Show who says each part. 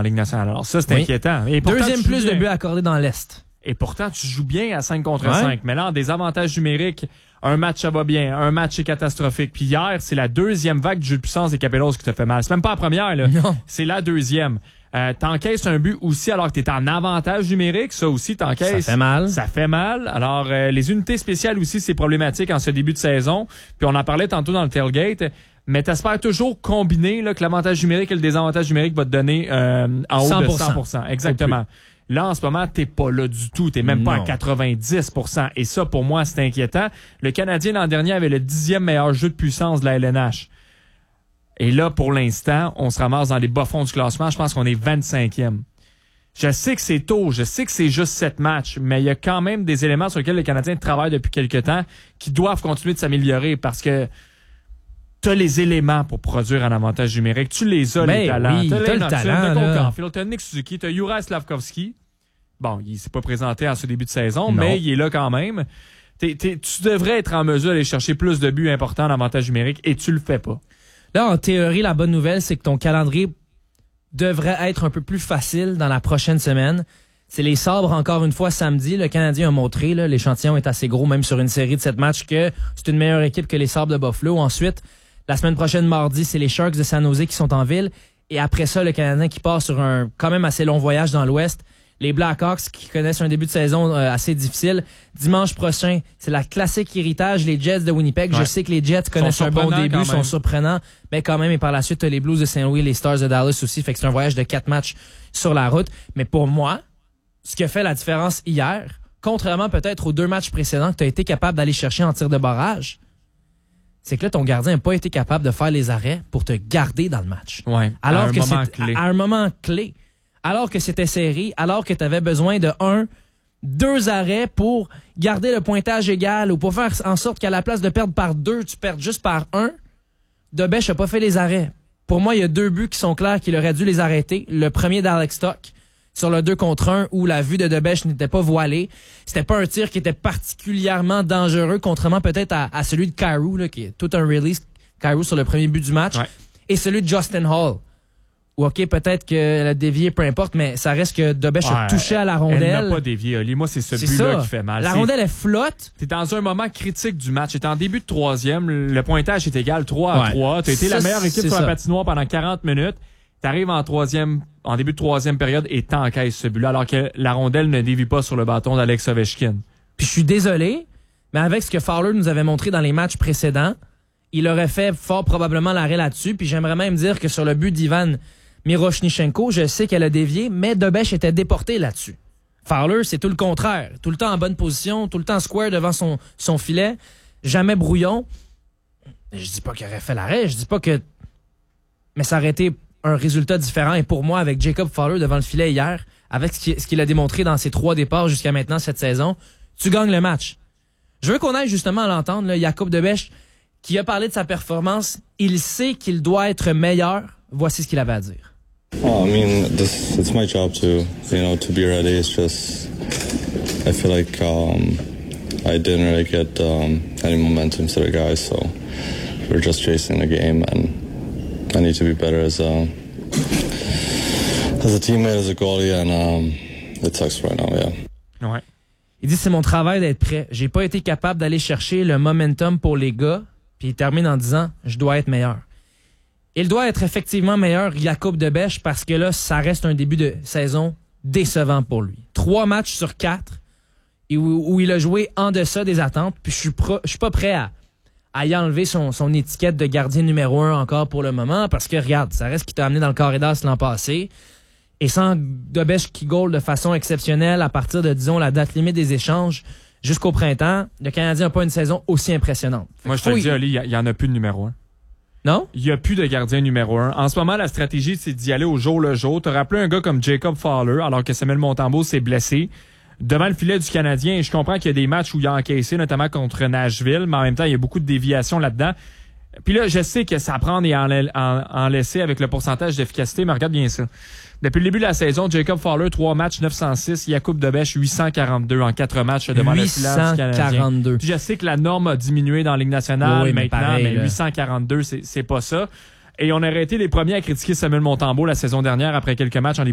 Speaker 1: Ligue nationale. Alors ça, c'est inquiétant. Et pourtant,
Speaker 2: deuxième plus de buts accordés dans l'Est.
Speaker 1: Et pourtant, tu joues bien à 5 contre 5. Mais là, en désavantage numérique, un match, ça va bien. Un match, c'est catastrophique. Puis hier, c'est la deuxième vague du jeu de puissance des Capellos qui te fait mal. C'est même pas la première, là.
Speaker 2: Non.
Speaker 1: C'est la deuxième. T'encaisses un but aussi alors que t'es en avantage numérique. Ça aussi, t'encaisses.
Speaker 2: Ça fait mal.
Speaker 1: Ça fait mal. Alors, les unités spéciales aussi, c'est problématique en ce début de saison. Puis on en parlait tantôt dans le tailgate. Mais t'espères toujours combiner là, que l'avantage numérique et le désavantage numérique va te donner en haut
Speaker 2: 100%.
Speaker 1: de 100%. Exactement. Là, en ce moment, t'es pas là du tout. T'es même pas à 90%. Et ça, pour moi, c'est inquiétant. Le Canadien, l'an dernier, avait le 10e meilleur jeu de puissance de la LNH. Et là, pour l'instant, on se ramasse dans les bas-fonds du classement. Je pense qu'on est 25e. Je sais que c'est tôt. Je sais que c'est juste 7 matchs. Mais il y a quand même des éléments sur lesquels le Canadien travaille depuis quelques temps qui doivent continuer de s'améliorer parce que t'as les éléments pour produire un avantage numérique. Tu les as, les talents.
Speaker 2: Oui, t'as le talent.
Speaker 1: T'as Cole Caulfield, t'as Nick Suzuki, t'as Juraj Slavkovski. Bon, il s'est pas présenté à ce début de saison, mais il est là quand même. Tu devrais être en mesure d'aller chercher plus de buts importants en avantage numérique et tu le fais pas.
Speaker 2: Là, en théorie, la bonne nouvelle, c'est que ton calendrier devrait être un peu plus facile dans la prochaine semaine. C'est les Sabres, encore une fois, samedi. Le Canadien a montré, là, l'échantillon est assez gros, même sur une série de 7 matchs, que c'est une meilleure équipe que les Sabres de Buffalo. Ensuite, la semaine prochaine, mardi, c'est les Sharks de San Jose qui sont en ville. Et après ça, le Canadien qui part sur un quand même assez long voyage dans l'Ouest. Les Blackhawks qui connaissent un début de saison assez difficile. Dimanche prochain, c'est la classique héritage, les Jets de Winnipeg. Ouais. Je sais que les Jets connaissent un bon début, sont surprenants, mais quand même, et par la suite, t'as les Blues de Saint-Louis, les Stars de Dallas aussi. Fait que c'est un voyage de 4 matchs sur la route. Mais pour moi, ce qui a fait la différence hier, contrairement peut-être aux 2 matchs précédents que tu as été capable d'aller chercher en tir de barrage, c'est que là, ton gardien n'a pas été capable de faire les arrêts pour te garder dans le match.
Speaker 1: Ouais,
Speaker 2: alors que
Speaker 1: à
Speaker 2: un moment clé. Alors que c'était serré, alors que tu avais besoin de 2 arrêts pour garder le pointage égal ou pour faire en sorte qu'à la place de perdre par 2, tu perdes juste par 1, Dobèche n'a pas fait les arrêts. Pour moi, il y a 2 buts qui sont clairs qu'il aurait dû les arrêter. Le premier d'Alex Stock sur le 2 contre 1 où la vue de Dobèche n'était pas voilée. C'était pas un tir qui était particulièrement dangereux, contrairement peut-être à celui de Kyrou, là, qui est tout un release. Kyrou sur le premier but du match. Ouais. Et celui de Justin Hall. Ou OK, peut-être qu'elle a dévié, peu importe, mais ça reste que Dobèche a touché à la rondelle.
Speaker 1: Elle n'a pas dévié, Oli. Moi, c'est ce but-là qui fait mal.
Speaker 2: La rondelle, elle flotte.
Speaker 1: T'es dans un moment critique du match. T'es en début de 3e. Le pointage est égal 3-3. T'as été la meilleure équipe sur la patinoire pendant 40 minutes. T'arrives en début de 3e période et t'encaisses ce but-là, alors que la rondelle ne dévie pas sur le bâton d'Alex Ovechkin.
Speaker 2: Puis je suis désolé, mais avec ce que Fowler nous avait montré dans les matchs précédents, il aurait fait fort probablement l'arrêt là-dessus. Puis j'aimerais même dire que sur le but d'Ivan Miroshnichenko, je sais qu'elle a dévié, mais Dobèche était déporté là-dessus. Fowler, c'est tout le contraire. Tout le temps en bonne position, tout le temps square devant son filet, jamais brouillon. Je dis pas qu'il aurait fait l'arrêt, je dis pas que... Mais ça aurait été un résultat différent. Et pour moi, avec Jacob Fowler devant le filet hier, avec ce qu'il a démontré dans ses 3 départs jusqu'à maintenant cette saison, tu gagnes le match. Je veux qu'on aille justement à l'entendre, là, Jakub Dobèche, qui a parlé de sa performance. Il sait qu'il doit être meilleur. Voici ce qu'il avait à dire.
Speaker 3: Well, I mean, it's my job to be ready. It's just, I feel like I didn't really get any momentum to the guys, so we're just chasing the game, and I need to be better as a teammate, as a goalie, and it sucks right now, yeah.
Speaker 1: Ouais.
Speaker 2: Il dit, c'est mon travail d'être prêt. J'ai pas été capable d'aller chercher le momentum pour les gars, puis il termine en disant, je dois être meilleur. Il doit être effectivement meilleur, Jakub Dobèche, parce que là, ça reste un début de saison décevant pour lui. 3 matchs sur 4 où il a joué en deçà des attentes, puis je suis pas prêt à y enlever son étiquette de gardien numéro 1 encore pour le moment, parce que regarde, ça reste qu'il t'a amené dans le corridor l'an passé, et sans Dobèche qui goal de façon exceptionnelle à partir de, disons, la date limite des échanges jusqu'au printemps, le Canadien n'a pas une saison aussi impressionnante.
Speaker 1: Moi, je te le dis, Ali, il y en a plus de numéro 1.
Speaker 2: Non?
Speaker 1: Il n'y a plus de gardien numéro 1. En ce moment, la stratégie, c'est d'y aller au jour le jour. T'as rappelé un gars comme Jacob Fowler, alors que Samuel Montembeault s'est blessé devant le filet du Canadien. Et je comprends qu'il y a des matchs où il a encaissé, notamment contre Nashville, mais en même temps, il y a beaucoup de déviations là-dedans. Puis là, je sais que ça prend et en laisser avec le pourcentage d'efficacité, mais regarde bien ça. Depuis le début de la saison, Jacob Fowler, 3 matchs, 906. Jakub Dobèche, 842 en 4 matchs devant le filet du Canadien. 842. Je sais que la norme a diminué dans la Ligue nationale maintenant, mais 842, c'est pas ça. Et on aurait été les premiers à critiquer Samuel Montembeault la saison dernière après quelques matchs en